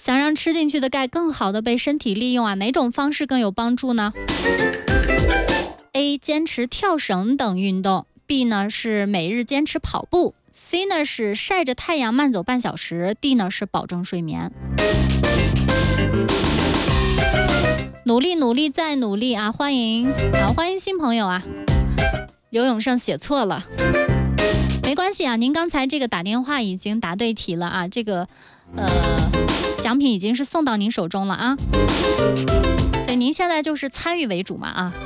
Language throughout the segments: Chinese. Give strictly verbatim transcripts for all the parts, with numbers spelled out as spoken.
想让吃进去的钙更好的被身体利用啊，哪种方式更有帮助呢？ A. 坚持跳绳等运动， B 呢是每日坚持跑步， C 呢是晒着太阳慢走半小时， D 呢是保证睡眠。努力努力再努力啊！欢迎好欢迎新朋友啊！刘永胜写错了，没关系啊，您刚才这个打电话已经答对题了啊，这个呃奖品已经是送到您手中了啊，所以您现在就是参与为主嘛啊。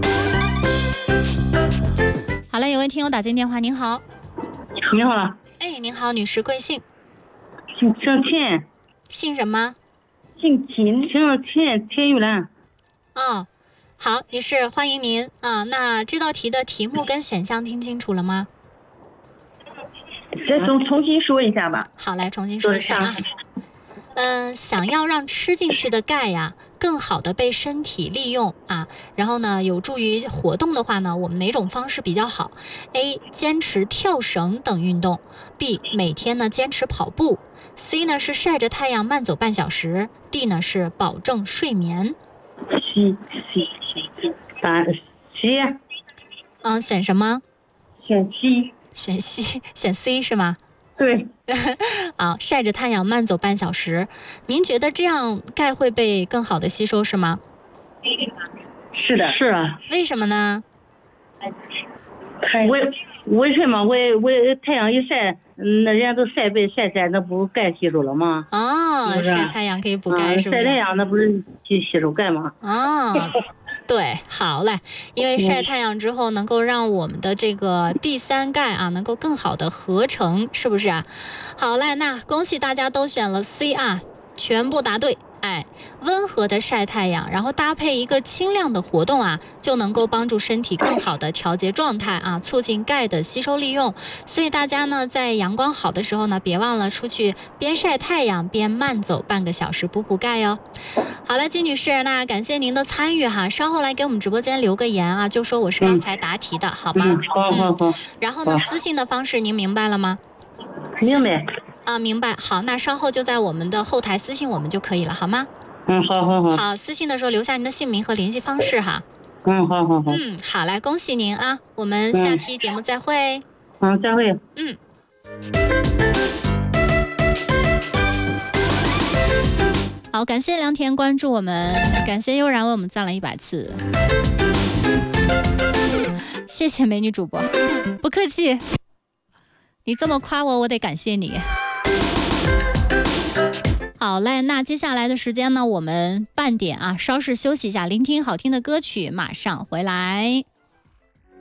好了，有位听友打进电话，您好。 你好了。 哎，您好，女士贵姓？ 姓姓田。 姓什么？ 姓秦，姓田，田玉兰。 哦，好，女士，欢迎您啊。那这道题的题目跟选项听清楚了吗？ 再重重新说一下吧。 好，来重新说一下啊。嗯、呃，想要让吃进去的钙呀更好的被身体利用啊，然后呢有助于活动的话呢，我们哪种方式比较好 ？A. 坚持跳绳等运动， B. 每天呢坚持跑步， C 呢是晒着太阳慢走半小时， D 呢是保证睡眠。 C C C， 答案 C 呀。 嗯，选什么？ 选 C。 选 C， 选 C 是吗？ 对。 啊，晒着太阳慢走半小时，您觉得这样钙会被更好的吸收是吗？ 是的，是啊。 为什么呢？ 为为什么？为为太阳一晒，那人家都晒背晒晒，那不钙吸收了吗？ 哦，是是晒太阳可以补钙、啊、是不是？ 晒太阳那不是吸吸收钙吗？ 哦。对，好嘞，因为晒太阳之后能够让我们的这个第三钙啊能够更好的合成，是不是啊？好嘞，那恭喜大家都选了 C 啊，全部答对。哎，温和的晒太阳，然后搭配一个轻量的活动啊，就能够帮助身体更好的调节状态啊，促进钙的吸收利用。所以大家呢，在阳光好的时候呢，别忘了出去边晒太阳边慢走半个小时，补补钙哦。好了，金女士，那感谢您的参与哈，稍后来给我们直播间留个言啊，就说我是刚才答题的，嗯、好吗？ 嗯，好好好。 然后呢，私信的方式您明白了吗？ 明白。 啊，明白。好，那稍后就在我们的后台私信我们就可以了，好吗？ 嗯，好好好。 好，私信的时候留下您的姓名和联系方式哈。 嗯，好好好。 嗯，好，来恭喜您啊！我们下期节目再会。 嗯，再会。 嗯。好，感谢良田关注我们，感谢悠然为我们赞了一百次，谢谢美女主播，不客气。你这么夸我，我得感谢你。好嘞，那接下来的时间呢，我们半点啊，稍事休息一下，聆听好听的歌曲，马上回来。